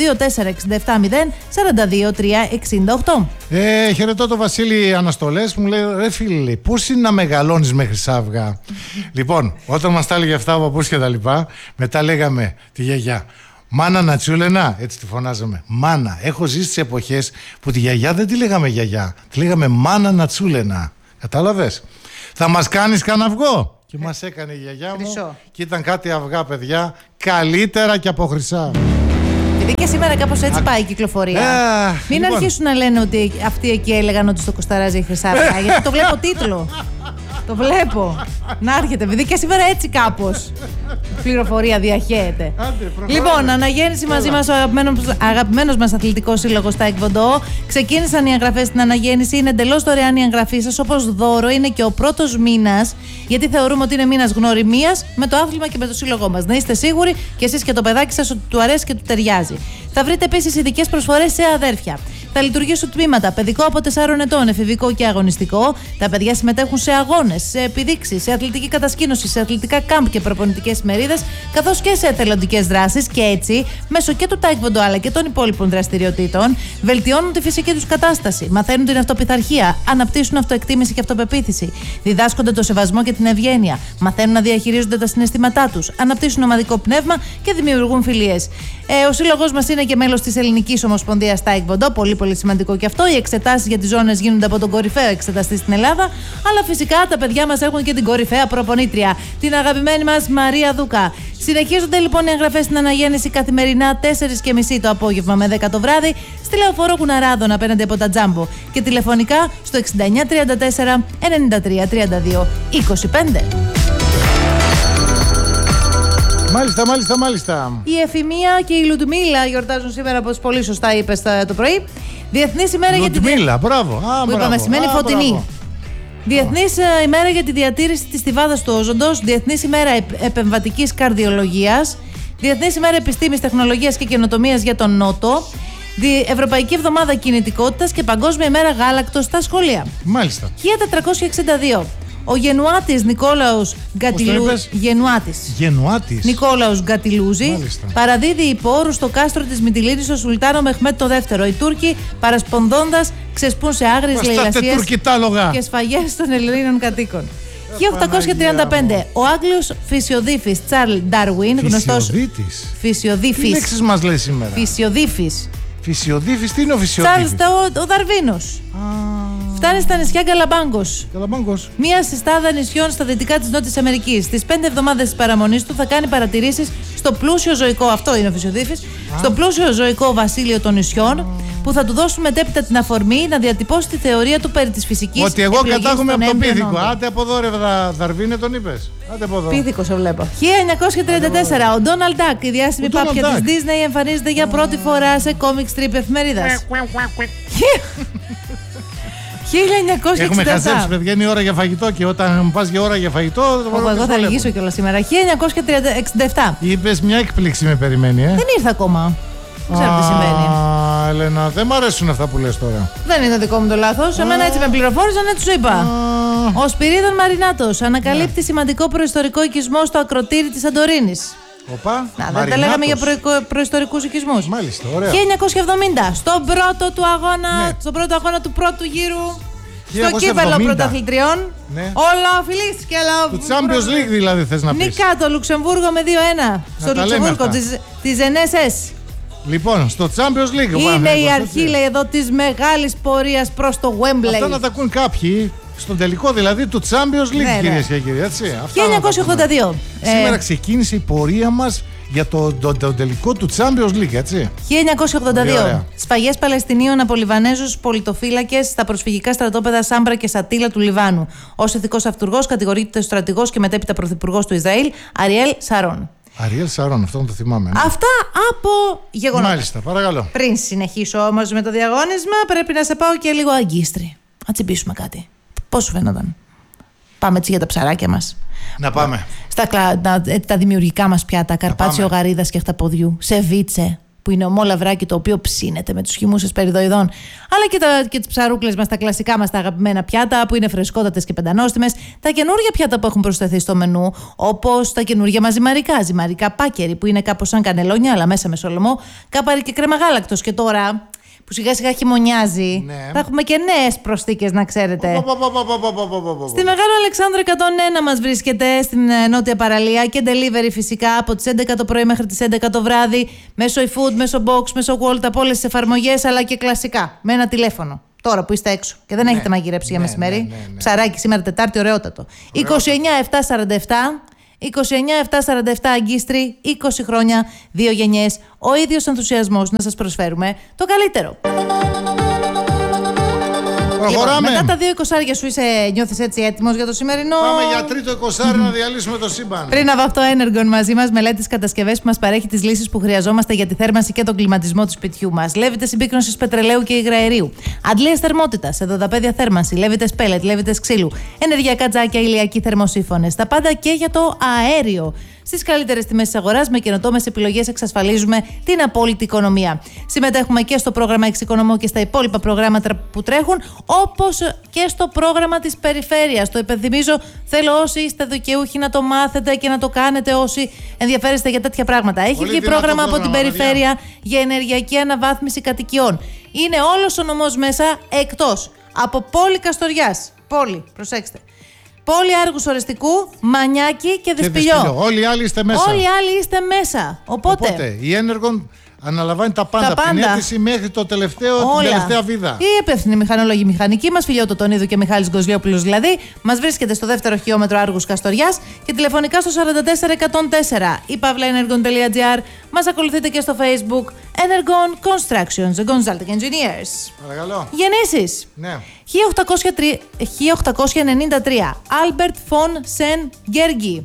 24670
Χαιρετώ το Βασίλη Αναστολές, μου λέει ρε φίλε, πώς είναι να μεγαλώνεις μέχρι Σάβγα. Λοιπόν, όταν μας τα έλεγε αυτά ο παππούς και τα λοιπά, μετά λέγαμε τη γιαγιά, μάνα Νατσούλενα, έτσι τη φωνάζαμε. Μάνα, έχω ζήσει τις εποχές που τη γιαγιά δεν τη λέγαμε γιαγιά, τη λέγαμε μάνα Νατσούλενα. Κατάλαβες? Θα μας κάνεις κανένα αυγό? Και μας έκανε η γιαγιά μου και ήταν κάτι αυγά, παιδιά, καλύτερα και από χρυσά.
Επειδή και σήμερα κάπως έτσι πάει η κυκλοφορία. Μην αρχίσουν να λένε ότι αυτοί εκεί έλεγαν ότι στο Κοσταράζι έχει χρυσά αυγά, γιατί το βλέπω τίτλο. Το βλέπω να έρχεται, επειδή και σήμερα έτσι κάπως πληροφορία διαχέεται. Λοιπόν, αναγέννηση μαζί μας ο αγαπημένος μας αθλητικός σύλλογος Taekwondo. Ξεκίνησαν οι εγγραφές στην αναγέννηση, είναι εντελώς δωρεάν η εγγραφή σας, όπως δώρο είναι και ο πρώτος μήνας, γιατί θεωρούμε ότι είναι μήνας γνωριμίας με το άθλημα και με το σύλλογό μας. Να είστε σίγουροι κι εσείς και το παιδάκι σας ότι του αρέσει και του ταιριάζει. Θα βρείτε επίσης ειδικές προσφορές σε αδέρφια. Θα λειτουργήσουν τμήματα παιδικό από 4 ετών, εφηβικό και αγωνιστικό. Τα παιδιά συμμετέχουν σε αγώνες, σε επιδείξεις, σε αθλητική κατασκήνωση, σε αθλητικά κάμπ και προπονητικές ημερίδες, καθώς και σε εθελοντικές δράσεις. Και έτσι, μέσω και του Taekwondo αλλά και των υπόλοιπων δραστηριοτήτων, βελτιώνουν τη φυσική τους κατάσταση, μαθαίνουν την αυτοπειθαρχία, αναπτύσσουν αυτοεκτίμηση και αυτοπεποίθηση, διδάσκονται το σεβασμό και την ευγένεια, μαθαίνουν να διαχειρίζονται τα συναισθήματά τους, αναπτύσσουν ομαδικό πνεύμα και δημιουργούν φιλίες. Ο σύλλογος μας είναι και μέλος της Ελληνικής Ομοσπονδίας Taekwondo, πολύ σημαντικό και αυτό. Οι εξετάσεις για τις ζώνες γίνονται από τον κορυφαίο εξεταστή στην Ελλάδα, αλλά φυσικά τα παιδιά μας έχουν και την κορυφαία προπονήτρια, την αγαπημένη μας Μαρία Δούκα. Συνεχίζονται λοιπόν οι εγγραφές στην αναγέννηση καθημερινά 4:30 το απόγευμα με 10 το βράδυ στη Λεωφόρο Κουναράδων απέναντι από τα Τζάμπο και τηλεφωνικά στο 6934 93 32 25.
Μάλιστα.
Η Εφημία και η Λουντμίλα γιορτάζουν σήμερα, όπως πολύ σωστά είπες το πρωί. Διεθνής ημέρα για τη
που
είπαμε, σημαίνει φωτεινή. Διεθνής ημέρα για τη διατήρηση της στιβάδας του όζοντος. Διεθνής ημέρα επεμβατικής καρδιολογίας. Διεθνής ημέρα επιστήμης, τεχνολογίας και καινοτομίας για τον Νότο. Ευρωπαϊκή Εβδομάδα Κινητικότητας και Παγκόσμια ημέρα γάλακτος στα σχολεία.
Μάλιστα.
1462. Ο Γενουάτης Νικόλαος Νικόλαος Γκατιλούζη παραδίδει υπόρους στο κάστρο της Μυτιλήνης στο Σουλτάνο Μεχμέτ το δεύτερο. Οι Τούρκοι παρασπονδώντας ξεσπούν σε άγριες λαιλασίες και σφαγές των Ελλήνων κατοίκων. 1835. Ο Άγγλος φυσιοδίφης Τσάρλ Ντάρουιν, γνωστός φυσιοδίφης.
Τι λέξεις μας λέει σήμερα?
Φυσιοδίφης.
Φυσιοδίφης, τι είναι ο φυσιοδίφης?
Τσάρλ ο Δαρβίνος. Φτάνει στα νησιά
Γκαλαπάγκος.
Μία συστάδα νησιών στα δυτικά της Νότιας Αμερικής. Στις 5 εβδομάδες της παραμονής του θα κάνει παρατηρήσεις στο πλούσιο ζωικό, αυτό είναι ο Φυσιοδίφης, στο πλούσιο ζωικό βασίλειο των νησιών, που θα του δώσουν μετέπειτα την αφορμή να διατυπώσει τη θεωρία του περί της φυσικής
ότι εγώ κατάγομαι από το Πίθηκο.
όντων.
Άντε από εδώ, ρε Δαρβίνε, τον είπες. Άντε από εδώ.
Πίθηκο σε βλέπω. 1934, ο Ντόναλντ Ντακ, η διάσημη πάπια της Disney, εμφανίζεται για πρώτη φορά σε comic strip εφημερίδας. 1967.
Έχουμε χαζέψει, παιδιά, είναι η ώρα για φαγητό και όταν πας για ώρα για φαγητό.
Εγώ θα αργήσω κιόλας σήμερα. 1967.
Είπες μια έκπληξη με περιμένει,
Δεν ήρθε ακόμα. Δεν ξέρω τι σημαίνει.
Έλενα, δεν μ' αρέσουν αυτά που λες τώρα.
Δεν είναι το δικό μου το λάθος. Εμένα έτσι με πληροφόρησαν, έτσι σου είπα. Ο Σπυρίδων Μαρινάτος ανακαλύπτει σημαντικό προϊστορικό οικισμό στο ακροτήρι της Σαντορίνης.
Οπα,
δεν τα λέγαμε για προϊστορικούς οικισμούς.
Μάλιστα, ωραία.
1970, στον πρώτο αγώνα του πρώτου γύρου, στο κύπελλο πρωταθλητριών.
Ναι.
Ολοφιλής και
του Champions League δηλαδή θες να πεις.
Νικά το Λουξεμβούργο με 2-1. Στο Λουξεμβούργο της NSS.
Λοιπόν, στο Champions League.
Είναι η αρχή, λέει εδώ, της μεγάλης πορείας προς το Wembley.
Αυτά να τα ακούν κάποιοι. Στον τελικό δηλαδή του Champions League, κυρίες και κύριοι.
1982.
Σήμερα ξεκίνησε η πορεία μας για το τελικό του Champions League, έτσι.
1982. Σφαγές Παλαιστινίων από Λιβανέζους πολιτοφύλακες στα προσφυγικά στρατόπεδα Σάμπρα και Σατίλα του Λιβάνου. ως ηθικός αυτούργος κατηγορείται ο στρατηγός και μετέπειτα πρωθυπουργός του Ισραήλ, Αριέλ Σαρών.
Αριέλ Σαρών, αυτό το θυμάμαι. Ναι.
Αυτά από γεγονότα.
Μάλιστα, παρακαλώ.
Πριν συνεχίσω όμως με το διαγώνισμα, πρέπει να σε πάω και λίγο αγκίστρι. Να τσιμπήσουμε κάτι. Πώς σου φαίνονταν? Πάμε έτσι για τα ψαράκια μας.
Να πάμε.
Τα δημιουργικά μας πιάτα, καρπάτσιο γαρίδας και χταποδιού, σεβίτσε, που είναι ομόλαυράκι το οποίο ψήνεται με τους χυμούς εσπεριδοειδών, αλλά και τις ψαρούκλες μας, τα κλασικά μας, τα αγαπημένα πιάτα που είναι φρεσκότατες και πεντανόστιμες, τα καινούργια πιάτα που έχουν προσθεθεί στο μενού, όπως τα καινούργια μας ζυμαρικά πάκερι που είναι κάπως σαν κανελόνια, αλλά μέσα με σολομό, κάπαρι και κρέμα γάλακτος. Και τώρα, που σιγά σιγά χειμωνιάζει, θα έχουμε και νέες προσθήκες, να ξέρετε. Στη Μεγάλο Αλεξάνδρου 101 μας βρίσκεται, στην νότια παραλία, και delivery φυσικά από τις 11 το πρωί μέχρι τις 11 το βράδυ, μέσω eFood, μέσω Box, μέσω Wolt, από όλες τις εφαρμογές, αλλά και κλασικά με ένα τηλέφωνο. Τώρα που είστε έξω και δεν έχετε μαγειρέψει για μεσημέρι, ψαράκι σήμερα Τετάρτη, ωραιότατο. 29-747. 29-747 Αγκίστρι, 20 χρόνια, 2 γενιές, ο ίδιος ενθουσιασμός να σας προσφέρουμε το καλύτερο.
Προχωράμε.
Μετά τα 2 εικοσάρια σου νιώθεις έτσι έτοιμος για το σημερινό?
Πάμε για τρίτο εικοσάρι να διαλύσουμε το σύμπαν.
Πριν από αυτό, Energon μαζί μας μελέτης κατασκευές που μας παρέχει τις λύσεις που χρειαζόμαστε για τη θέρμανση και τον κλιματισμό του σπιτιού μας. Λέβητες συμπίκνωσης πετρελαίου και υγραερίου, αντλίες θερμότητας, εδωδαπέδια θέρμανση, λέβητες πέλετ, λέβητες ξύλου, ενεργειακά τζάκια, ηλιακοί θερμοσύφωνες. Τα πάντα και για το αέριο. Στις καλύτερες τιμές της αγοράς, με καινοτόμες επιλογές εξασφαλίζουμε την απόλυτη οικονομία. Συμμετέχουμε και στο πρόγραμμα Εξοικονομώ και στα υπόλοιπα προγράμματα που τρέχουν, όπως και στο πρόγραμμα της περιφέρειας. Το υπενθυμίζω, θέλω όσοι είστε δικαιούχοι να το μάθετε και να το κάνετε, όσοι ενδιαφέρεστε για τέτοια πράγματα. Έχει βγει πρόγραμμα από την περιφέρεια για ενεργειακή αναβάθμιση κατοικιών. Είναι όλος ο νομός μέσα, εκτός από πόλη Καστοριάς. Πόλη, προσέξτε. Πόλη Άργους Ορεστικού, Μανιάκη και Δεσπηλιό.
Όλοι οι άλλοι είστε μέσα.
Όλοι οι άλλοι είστε μέσα. Οπότε
η Energon αναλαμβάνει τα πάντα. Από την αίτηση μέχρι το την τελευταία βίδα.
Οι υπεύθυνοι μηχανολόγοι μηχανικοί μας, Φιλιώτο Τονίδου και Μιχάλης Γκοζιόπουλος δηλαδή, μας βρίσκεται στο 2ο χιλιόμετρο Άργους Καστοριάς και τηλεφωνικά στο 44104 ή pavlaenergon.gr. Μας ακολουθείτε και στο Facebook Energon Constructions, the Consulting Engineers.
Παρακαλώ.
Γεννήσεις.
Ναι.
1893. Albert von Sen-Gergi.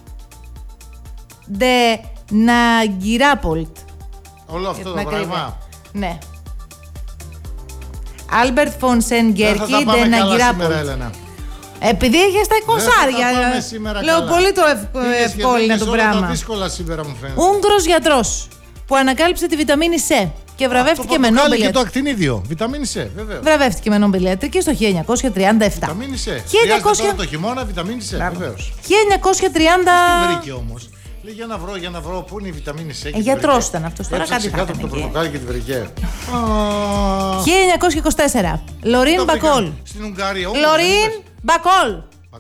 De Nagierapold.
Όλο αυτό το πράγμα.
Ναι. Albert von Sen-Gergi de Nagierapold. Επειδή είχε τα 20, λέω πολύ το ευκόλυνο το πράγμα.
Τα δύσκολα σήμερα μου φαίνεται.
Ούγγρος γιατρός που ανακάλυψε τη βιταμίνη C και βραβεύτηκε με Νόμπελ.
Και το ακτινίδιο. Βιταμίνη C, βέβαια.
Βραβεύτηκε με Νόμπελ Ιατρική στο 1937.
Βιταμίνη C. Χρειάζεται τώρα το χειμώνα βιταμίνη C, βεβαίως.
1930.
Τι βρήκε όμως? Λέει για να βρω πού είναι η βιταμίνη C.
Γιατρός ήταν αυτός. Τώρα κάτι
κάτω από το πορτοκάλι και τη βρήκε.
1924. Λωρίν Μπακόλ.
Στην Ουγγαρία.
Λωρίν Μπακόλ.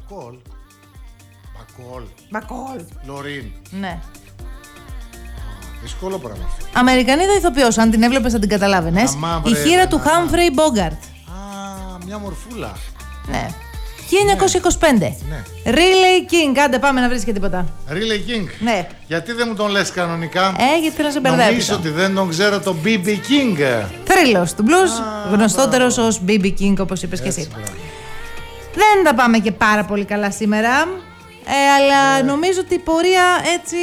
Μπακόλ. Λωρίν.
Ναι.
Δύσκολο πράγμα αυτό.
Αμερικανίδα ηθοποιός, αν την έβλεπες θα την καταλάβαινες. Η χείρα του Χάμφρεϊ Μπόγκαρτ.
Μια μορφούλα.
Ναι. 1925.
Ναι.
Relay King. Άντε, πάμε να βρεις και τίποτα.
Relay King.
Ναι.
Γιατί δεν μου τον λες κανονικά?
Γιατί θέλω να σε μπερδέψω.
Νομίζω ότι δεν τον ξέρω τον BB King.
Θρύλος του blues, γνωστότερος ως BB King, όπως είπες και εσύ. Δεν τα πάμε και πάρα πολύ καλά σήμερα, αλλά νομίζω ότι η πορεία έτσι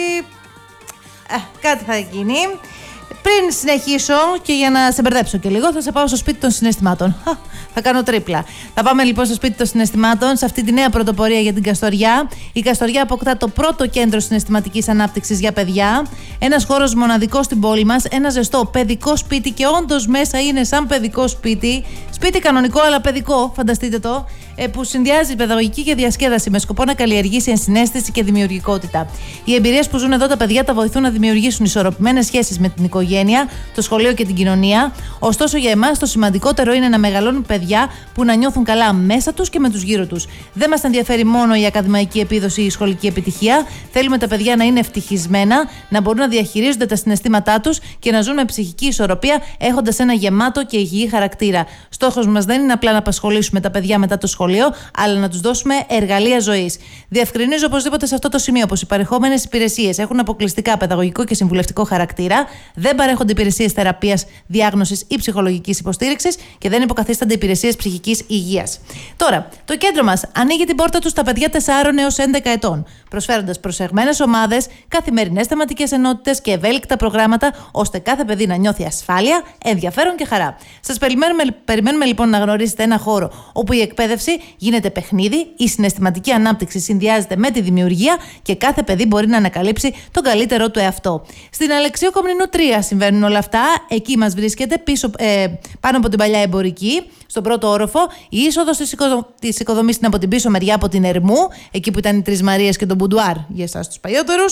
κάτι θα γίνει. Πριν συνεχίσω και για να σε μπερδέψω και λίγο, θα σε πάω στο σπίτι των συναισθημάτων. Θα κάνω τρίπλα. Θα πάμε λοιπόν στο σπίτι των συναισθημάτων, σε αυτή τη νέα πρωτοπορία για την Καστοριά. Η Καστοριά αποκτά το πρώτο κέντρο συναισθηματικής ανάπτυξης για παιδιά. Ένας χώρος μοναδικός στην πόλη μας. Ένα ζεστό παιδικό σπίτι και όντως μέσα είναι σαν παιδικό σπίτι. Σπίτι κανονικό αλλά παιδικό, φανταστείτε το. Που συνδυάζει παιδαγωγική και διασκέδαση με σκοπό να καλλιεργήσει ενσυναίσθηση και δημιουργικότητα. Οι εμπειρίες που ζουν εδώ τα παιδιά τα βοηθούν να δημιουργήσουν ισορροπημένες σχέσεις με την οικογένεια, το σχολείο και την κοινωνία. Ωστόσο, για εμάς το σημαντικότερο είναι να μεγαλώνουν παιδιά που να νιώθουν καλά μέσα τους και με τους γύρω τους. Δεν μας ενδιαφέρει μόνο η ακαδημαϊκή επίδοση ή η σχολική επιτυχία. Θέλουμε τα παιδιά να είναι ευτυχισμένα, να μπορούν να διαχειρίζονται τα συναισθήματά τους και να ζουν με ψυχική ισορροπία, έχοντας ένα γεμάτο και υγιή χαρακτήρα. Στόχος μας δεν είναι απλά να απασχολήσουμε τα παιδιά μετά το σχολείο, αλλά να τους δώσουμε εργαλεία ζωής. Διευκρινίζω οπωσδήποτε σε αυτό το σημείο πως οι παρεχόμενες υπηρεσίες έχουν αποκλειστικά παιδαγωγικό και συμβουλευτικό χαρακτήρα, δεν παρέχονται υπηρεσίες θεραπείας, διάγνωσης ή ψυχολογικής υποστήριξης και δεν υποκαθίστανται υπηρεσίες ψυχικής υγείας. Τώρα, το κέντρο μας ανοίγει την πόρτα του στα παιδιά 4 έως 11 ετών, προσφέροντας προσεγμένες ομάδες, καθημερινές θεματικές ενότητες και ευέλικτα προγράμματα, ώστε κάθε παιδί να νιώθει ασφάλεια, ενδιαφέρον και χαρά. Σας περιμένουμε λοιπόν να γνωρίσετε ένα χώρο όπου η εκπαίδευση γίνεται παιχνίδι, η συναισθηματική ανάπτυξη συνδυάζεται με τη δημιουργία και κάθε παιδί μπορεί να ανακαλύψει τον καλύτερό του εαυτό. Στην Αλεξίου Κομνηνού 3 συμβαίνουν όλα αυτά. Εκεί μας βρίσκεται πάνω από την παλιά εμπορική, στον πρώτο όροφο. Η είσοδος της οικοδομής είναι από την πίσω μεριά, από την Ερμού, εκεί που ήταν οι Τρεις Μαρίες και το Μπουντουάρ για εσάς τους παλιότερους.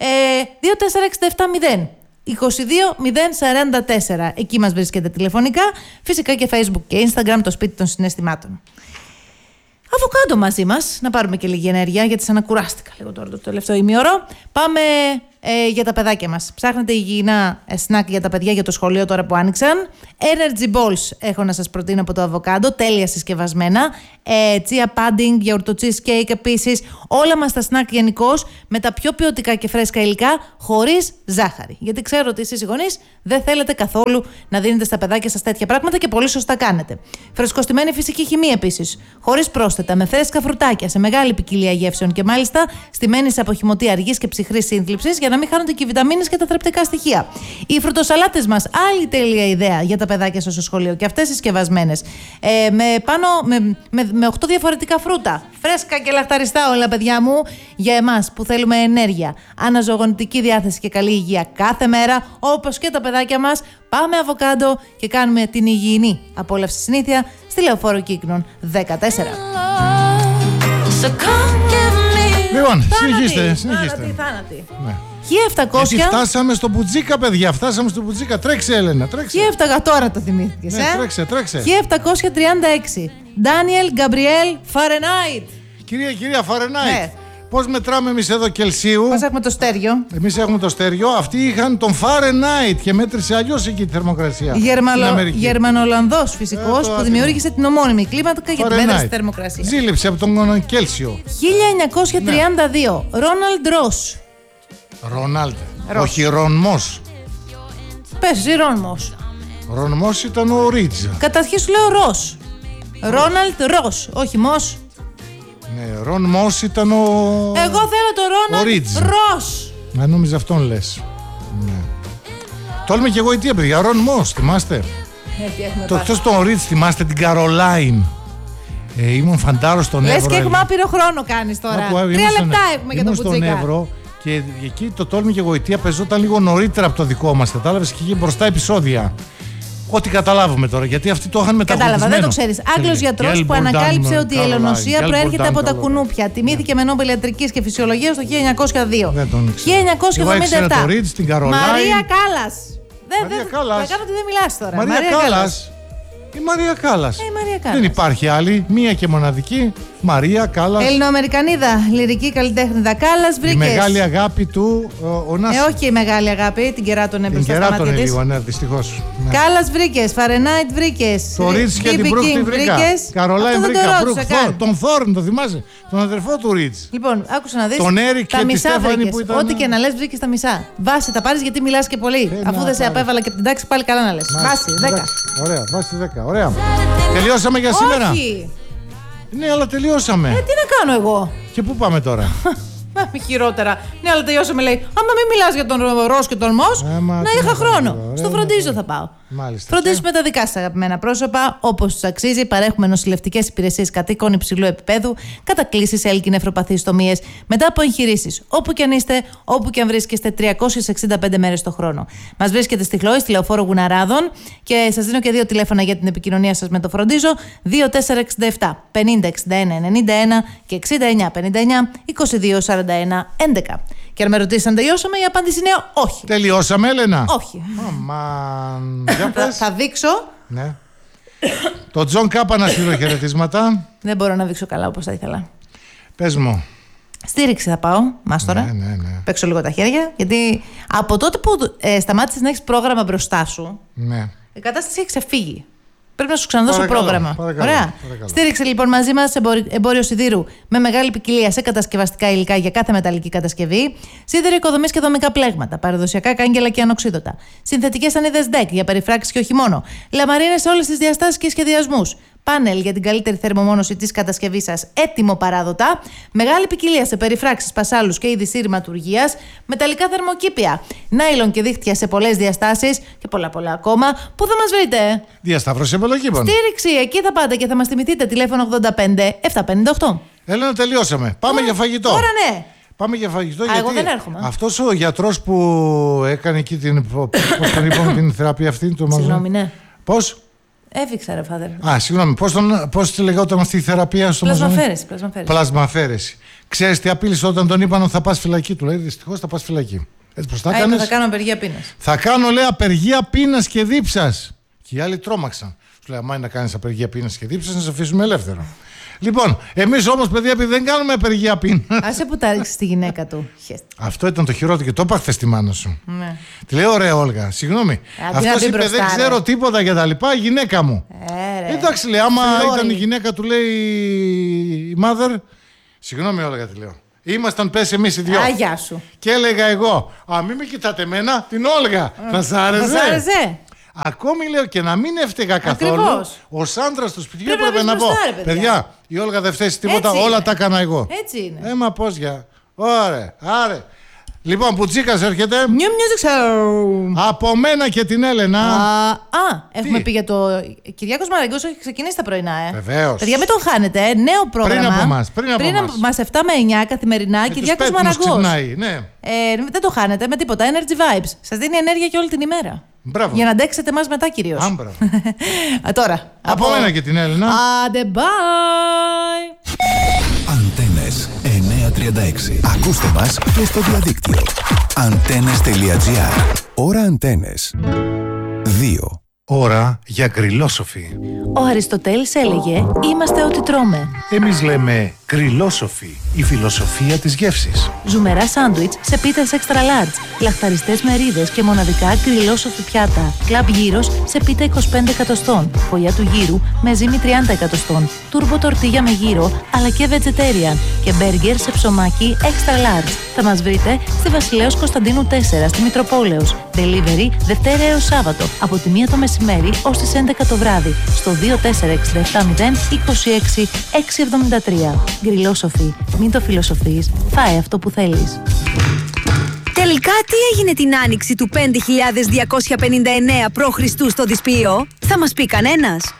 24670. 22.044. Εκεί μας βρίσκεται τηλεφωνικά. Φυσικά και Facebook και Instagram, το σπίτι των συναισθημάτων. Αβοκάντο μαζί μας, να πάρουμε και λίγη ενέργεια, γιατί σαν να κουράστηκα λίγο τώρα το τελευταίο ημίωρο. Πάμε για τα παιδάκια μας. Ψάχνετε υγιεινά σνακ για τα παιδιά για το σχολείο τώρα που άνοιξαν. Energy Balls έχω να σας προτείνω από το αβοκάντο, τέλεια συσκευασμένα. Chia pudding, γιαουρτο cheesecake επίσης. Όλα μας τα σνακ γενικώς με τα πιο ποιοτικά και φρέσκα υλικά, χωρίς ζάχαρη. Γιατί ξέρω ότι εσείς οι γονείς δεν θέλετε καθόλου να δίνετε στα παιδάκια σας τέτοια πράγματα και πολύ σωστά κάνετε. Φρεσκοστημένη φυσική χημεία επίσης, χωρίς πρόσθετα, με φρέσκα φρουτάκια, σε μεγάλη ποικιλία γεύσεων και μάλιστα στημένη σε αποχυμωτή αργής και ψυχρής σύνθλιψης για να μην χάνονται και οι βιταμίνες και τα θρεπτικά στοιχεία. Οι φρουτοσαλάτες μας, άλλη τέλεια ιδέα για τα παιδάκια στο σχολείο και αυτές συσκευασμένες. Με 8 διαφορετικά φρούτα. Φρέσκα και λαχταριστά όλα, παιδιά μου, για εμάς που θέλουμε ενέργεια, αναζωογονητική διάθεση και καλή υγεία κάθε μέρα, όπως και τα παιδάκια μας. Πάμε αβοκάντο και κάνουμε την υγιεινή απόλαυση συνήθεια στη Λεωφόρο Κύκνων 14.
Λοιπόν, συνεχίστε.
Θάνατη.
Ναι.
1700.
Γιατί φτάσαμε στο Μπουτζίκα, παιδιά. Φτάσαμε στο Μπουτζίκα. Τρέξε, Έλενα, τρέξε.
1700, τώρα το θυμήθηκες,
Ναι, τρέξε.
1736. Ντάνιελ Γκαμπριέλ Φαρενάιτ.
Κυρία Φαρενάιτ.
Ναι.
Πώς μετράμε εμείς εδώ Κελσίου?
Πώς έχουμε το στέριο.
Εμείς έχουμε το στέριο. Αυτοί είχαν τον Φαρενάιτ και μέτρησε αλλιώς εκεί τη θερμοκρασία.
Γερμανο-Ολλανδός φυσικός που δημιούργησε την ομώνυμη κλίμακα για τη μέτρηση της θερμοκρασίας.
Ζήλεψε από τον Κέλσιο.
1932. Ρόναλντ Ρος.
Ρόναλντ. Όχι Ρον Μος.
Πες εσύ Ρον Μος.
Ρον Μος ήταν ο Ρίτζ.
Καταρχήν σου λέω Ρος. Ρόναλντ Ρος, όχι Μος.
Ναι, Ρον Μος ήταν ο...
Εγώ θέλω το Ρόναλντ Ρος.
Νόμιζα αυτόν λες. Ναι. Τόλμη και εγώ η τι, παιδιά. Ρον Μος, θυμάστε? Το χθες τον Ρίτζ, θυμάστε την Καρολάιν? Ήμουν φαντάρος στον Εύρο.
Λες και έχουμε άπειρο χρόνο κάνεις τώρα. 3 λεπτά έχουμε για τον Μπουτζίκα.
Ήμουν στον Εύρο και εκεί το Τόλμη και Γοητεία παίζονταν λίγο νωρίτερα από το δικό μας. Κατάλαβες, και είχε μπροστά επεισόδια. Ό,τι καταλάβουμε τώρα, γιατί αυτοί το είχαν μεταφρασμένο.
Κατάλαβα, δεν το ξέρεις. Άγγλος γιατρός που ανακάλυψε ότι η ελαιονοσία προέρχεται από τα κουνούπια. Τιμήθηκε με Νόμπελ Ιατρικής και Φυσιολογίας το 1902.
Δεν τον ήξερα.
1977.
Μαρία
Κάλλας.
Μαρία Κάλλας.
Δεν μιλάς τώρα.
Μαρία Κάλλας. Η Μαρία Κάλλας.
Η Μαρία Κάλλας.
Δεν υπάρχει άλλη. Μία και μοναδική. Μαρία Κάλλας.
Ελληνοαμερικανίδα, λυρική καλλιτέχνηδα Κάλλας, βρήκες.
Η μεγάλη αγάπη του Ωνάση.
Όχι η μεγάλη αγάπη, την κεράτωνε μπροστά στα μάτια της.
Λίγο, ναι, δυστυχώς. Ναι.
Κάλλας βρήκες, Φαρενάιτ βρήκες.
Το Ρίτς και την Μπρουκ τη βρήκα. Καρολάιν βρήκα. Τον Θόρν, το θυμάσαι. Τον αδερφό του Ρίτς.
Λοιπόν, άκουσα να δεις.
Τον Έρικ και τη Στέφανη που ήταν.
Ό,τι και να λες βρήκες τα μισά. Βάση τα πάρεις γιατί μιλάς και πολύ. Αφού δεν σε απέβαλα και από την τάξη πάλι καλά να λες. Βάση 10.
Ωραία, βάση 10. Ωραία. Τελειώσαμε για σήμερα.
Όχι.
Ναι, αλλά τελειώσαμε.
Τι να κάνω εγώ.
Και πού πάμε τώρα?
Χειρότερα. Ναι, αλλά τελειώσαμε, λέει. Άμα μην μιλάς για τον Ρος και τον Μος, να είχα χρόνο. Στο φροντίζω θα πάω.
Μάλιστα.
Φροντίζουμε τα δικά σας αγαπημένα πρόσωπα, όπως τους αξίζει. Παρέχουμε νοσηλευτικές υπηρεσίες κατοίκων υψηλού επίπεδου, κατακλήσεις σε ελκυνεφροπαθείς τομείες, μετά από εγχειρήσεις. Όπου και αν είστε, όπου και αν βρίσκεστε, 365 μέρες το χρόνο. Μας βρίσκεται στη Χλόη, στη Λεωφόρο Γουναράδων, και σας δίνω και 2 τηλέφωνα για την επικοινωνία σας με το φροντίζω: 2467 50 61 91 και 69 59 22 41 11. Και αν με ρωτήσετε αν τελειώσαμε, η απάντηση είναι όχι.
Τελειώσαμε, Έλενα?
Όχι.
Αμάν.
Θα δείξω.
Ναι. Το Τζον Κάπα να στείλω χαιρετίσματα.
Δεν μπορώ να δείξω καλά όπως θα ήθελα.
Πες μου.
Στήριξη θα πάω, μάστορα.
Ναι.
Παίξω λίγο τα χέρια, γιατί από τότε που σταμάτησες να έχεις πρόγραμμα μπροστά σου,
ναι,
η κατάσταση έχει ξεφύγει. Πρέπει να σου ξαναδώσω πρόγραμμα.
Παρακαλώ.
Ωραία. Στήριξε λοιπόν μαζί μας εμπόριο σιδήρου με μεγάλη ποικιλία σε κατασκευαστικά υλικά για κάθε μεταλλική κατασκευή, σίδερο οικοδομής και δομικά πλέγματα, παραδοσιακά κάγκελα και ανοξίδωτα, συνθετικές σανίδες DEC για περιφράξεις και όχι μόνο, λαμαρίνες σε όλες τις διαστάσεις και σχεδιασμούς, πάνελ για την καλύτερη θερμομόνωση της κατασκευής σας, έτοιμο παράδοτα, μεγάλη ποικιλία σε περιφράξεις, πασάλους και είδη σύρματουργίας, μεταλλικά θερμοκήπια, નાιλον και δίχτυα σε πολλές διαστάσεις και πολλά ακόμα. Πού θα μας βρείτε?
Διασταύρωση επιλογών.
Στήριξη, εκεί θα πάτε και θα μας θυμηθείτε. Τηλέφωνο 85 758.
Έλενα, τελειώσαμε. Πάμε για φαγητό.
Τώρα ναι.
Πάμε για φαγητό. Γιατί
εγώ δεν έρχομαι.
Αυτός ο γιατρός που έκανε εκεί την θεραπεία αυτή.
Συγγνώμη, ναι.
Πώς?
Έφυξα, ρε φάδερ.
Συγγνώμη, πώς τη λεγόταν αυτή η θεραπεία στο
Πλασμαφέρεση.
Πλασμαφέρεση. Ξέρεις τι απείλησε όταν τον είπαν ότι θα πας φυλακή? Του λέει δυστυχώς θα πας φυλακή. Έτσι προς τα κάνεις?
Θα κάνω απεργία πείνας.
Θα κάνω, λέει, απεργία πείνας και δίψας. Και οι άλλοι τρόμαξαν. Σου λέει, άμα είναι να κάνεις απεργία πείνας και δίψας, να σε αφήσουμε ελεύθερο. Λοιπόν, εμείς όμως, παιδιά, επειδή δεν κάνουμε απεργία πείνα.
Άσε που τα ρίξεις στη γυναίκα του.
Αυτό ήταν το χειρότερο και το είπα χθες στη μάνα σου.
Ναι.
Τη λέω, ωραία, Όλγα, συγγνώμη. Αυτός είπε, δεν ξέρω τίποτα για τα λοιπά, η γυναίκα μου. Εντάξει, λέει, άμα ήταν η γυναίκα του, λέει η mother. Συγγνώμη, Όλγα, τη λέω. Ήμασταν πες εμείς οι δυο.
Γεια σου.
Και έλεγα εγώ, μην με κοιτάτε εμένα, την Όλγα. Θα σ' άρεσε? Ακόμη λέω και να μην έφταιγα καθόλου.
Ακριβώς.
Ο άντρας του σπιτιού έπρεπε να πω. Παιδιά, η Όλγα δεν φταίει τίποτα, όλα τα έκανα εγώ.
Έτσι είναι.
Μα πώς για. Ωραία, άρε. Λοιπόν, Πουτσίκας έρχεται.
New Music Show.
Από μένα και την Έλενα.
Έχουμε πει για το. Κυριάκος Μαραγκός έχει ξεκινήσει τα πρωινά,
Βεβαίως.
Παιδιά, μην τον χάνετε. Νέο πρόγραμμα.
Πριν από
εμάς 7 με 9 καθημερινά. Κυριάκος Μαραγκός.
Ναι.
Δεν το χάνετε με τίποτα. Energy Vibes. Σας δίνει ενέργεια και όλη την ημέρα.
Μπράβο.
Για να αντέξετε μας μετά κυρίως. Τώρα.
Από μένα και την Έλενα.
Άντε, bye.
Αντένες 936. Ακούστε μας και στο διαδίκτυο. Antennes.gr. Ώρα Αντένες 2.
Ώρα για γκριλόσοφοι.
Ο Αριστοτέλης έλεγε «Είμαστε ό,τι τρώμε».
Εμείς λέμε γκριλόσοφοι, η φιλοσοφία της γεύσης.
Ζουμερά σάντουιτς σε πίτες extra large, λαχταριστές μερίδες και μοναδικά γκριλόσοφοι πιάτα. Κλαμπ γύρος σε πίτα 25 εκατοστών, φωλιά του γύρου με ζύμη 30 εκατοστών, τούρμπο τορτίγια με γύρο αλλά και vegetarian και μπέργκερ σε ψωμάκι extra large. Θα μας βρείτε στη Βασιλέως Κωνσταντίνου 4 στη Μητροπόλεως. Delivery Δευτέρα έως Σάββατο από τη 1 το μεσημέρι ως τις 11 το βράδυ στο 24670 26 673. Γκριλόσοφοι, μην το φιλοσοφείς, φάε αυτό που θέλεις.
Τελικά τι έγινε την άνοιξη του 5259 π.Χ. στο Δυσπύο? Θα μας πει κανένας?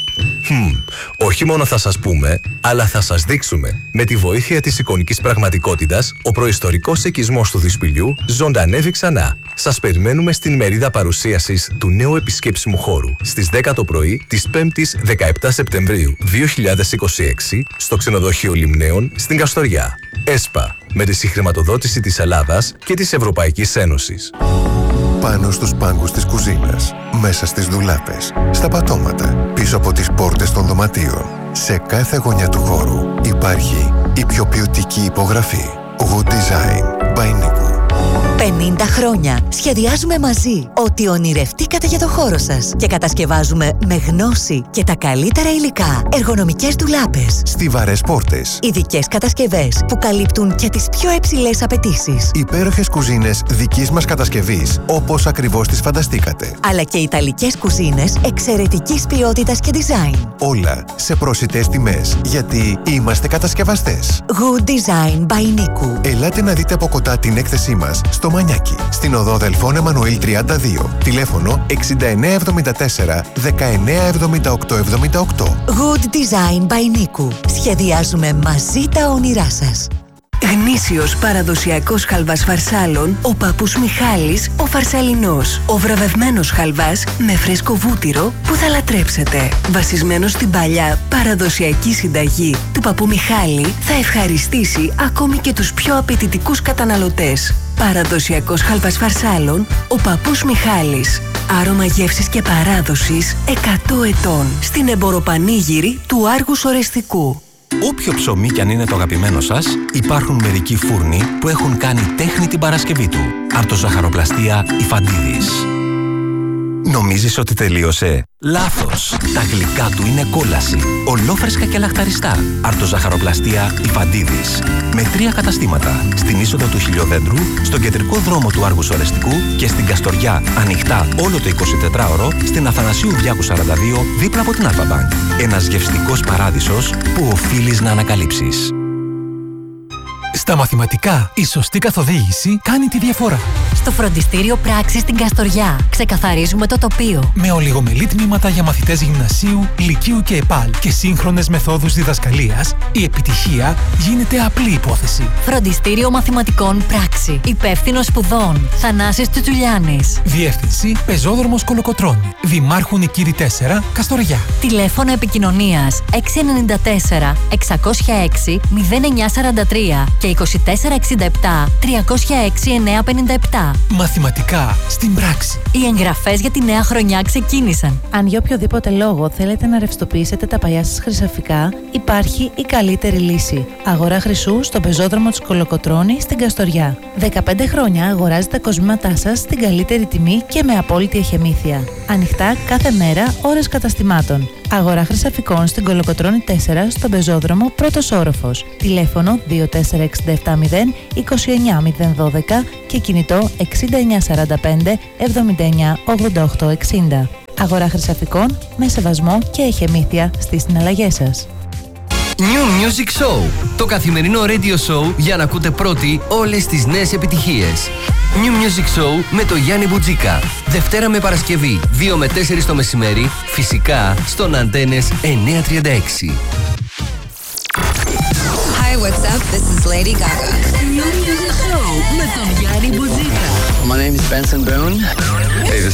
Όχι μόνο θα σας πούμε, αλλά θα σας δείξουμε. Με τη βοήθεια της εικονικής πραγματικότητας, ο προϊστορικός οικισμός του Δυσπηλιού ζωντανεύει ξανά. Σας περιμένουμε στην ημερίδα παρουσίασης του νέου επισκέψιμου χώρου στις 10 το πρωί της 5ης 17 Σεπτεμβρίου 2026 στο ξενοδοχείο Λιμνέων στην Καστοριά. ΕΣΠΑ, με τη συγχρηματοδότηση της Ελλάδας και της Ευρωπαϊκής Ένωσης.
Πάνω στους πάγκους της κουζίνας, μέσα στις ντουλάπες, στα πατώματα, πίσω από τις πόρτες των δωματίων. Σε κάθε γωνιά του χώρου υπάρχει η πιο ποιοτική υπογραφή. Good Design by Niku.
50 χρόνια σχεδιάζουμε μαζί ό,τι ονειρευτήκατε για το χώρο σας και κατασκευάζουμε με γνώση και τα καλύτερα υλικά εργονομικές ντουλάπες,
Στιβαρές πόρτες,
ειδικές κατασκευές που καλύπτουν και τις πιο υψηλές απαιτήσεις,
υπέροχες κουζίνες δικής μας κατασκευής, όπως ακριβώς τις φανταστήκατε.
αλλά και ιταλικές κουζίνες εξαιρετικής ποιότητας και design.
Όλα σε προσιτές τιμές, γιατί είμαστε κατασκευαστές.
Good Design by Niku.
Ελάτε να δείτε από κοντά την έκθεσή μας στο Μανιάκι, στην οδό Δελφών Εμμανουήλ 32, τηλέφωνο 6974 197878.
Good Design by Niku. Σχεδιάζουμε μαζί τα όνειρά σας.
Γνήσιος παραδοσιακός χαλβάς φαρσάλων, ο παππούς Μιχάλης, ο Φαρσαλινός. Ο βραβευμένος χαλβάς με φρέσκο βούτυρο που θα λατρέψετε. Βασισμένος στην παλιά παραδοσιακή συνταγή του παππού Μιχάλη, θα ευχαριστήσει ακόμη και τους πιο απαιτητικούς καταναλωτές. Παραδοσιακός χαλβάς φαρσάλων, ο παππούς Μιχάλης. Άρωμα γεύσης και παράδοσης 100 ετών. Στην εμποροπανήγυρη του Άργους Ορεστικού.
Όποιο ψωμί κι αν είναι το αγαπημένο σας, υπάρχουν μερικοί φούρνοι που έχουν κάνει τέχνη την Παρασκευή του. Αρτοζαχαροπλαστεία Ιφαντίδης. Νομίζεις ότι τελείωσε? Λάθος! Τα γλυκά του είναι κόλαση. Ολόφρεσκα και λαχταριστά. Αρτοζαχαροπλαστεία Ιφαντίδης. Με 3 καταστήματα. Στην είσοδο του Χιλιοδέντρου, στον κεντρικό δρόμο του Άργους Ορεστικού και στην Καστοριά, ανοιχτά όλο το 24ωρο, στην Αθανασίου Διάκου 42, δίπλα από την Αλφα-Μπανκ. Ένας γευστικός παράδεισος που οφείλεις να ανακαλύψεις.
Στα μαθηματικά, η σωστή καθοδήγηση κάνει τη διαφορά.
Στο φροντιστήριο Πράξης στην Καστοριά ξεκαθαρίζουμε το τοπίο.
Με ολιγομελή τμήματα για μαθητές γυμνασίου, λυκείου και ΕΠΑΛ και σύγχρονες μεθόδους διδασκαλίας, η επιτυχία γίνεται απλή υπόθεση.
Φροντιστήριο Μαθηματικών Πράξη. Υπεύθυνος σπουδών Θανάσης Τσουτσουλιάνης.
Διεύθυνση Πεζόδρομος Κολοκοτρώνη. Δημάρχου Νικήρη 4, Καστοριά.
Τηλέφωνο επικοινωνίας 694 606 0943 και 2467 306 957.
Μαθηματικά στην πράξη.
Οι εγγραφές για τη νέα χρονιά ξεκίνησαν.
Αν για οποιοδήποτε λόγο θέλετε να ρευστοποιήσετε τα παλιά σας χρυσαφικά, υπάρχει η καλύτερη λύση. Αγορά χρυσού στον πεζόδρομο της Κολοκοτρώνη στην Καστοριά. 15 χρόνια αγοράζετε τα κοσμήματά σας στην καλύτερη τιμή και με απόλυτη εχεμήθεια. Ανοιχτά κάθε μέρα, ώρες καταστημάτων. Αγορά χρυσαφικών στην Κολοκοτρώνη 4 στον πεζόδρομο πρώτος όροφος. Τηλέφωνο 24670 29012 και κινητό 6945 79 88 60. Αγορά χρυσαφικών με σεβασμό και εχεμήθεια στις συναλλαγές σας.
New Music Show. Το καθημερινό radio show για να ακούτε πρώτοι όλες τις νέες επιτυχίες. New Music Show με το Γιάννη Μπουτζίκα. Δευτέρα με Παρασκευή, 2 με 4 το μεσημέρι, φυσικά στον Αντένες 936.
Hi, what's up? This is Lady Gaga.
New Music Show με τον Γιάννη Μπουτζίκα.
My name is Benson Boone. Hey, this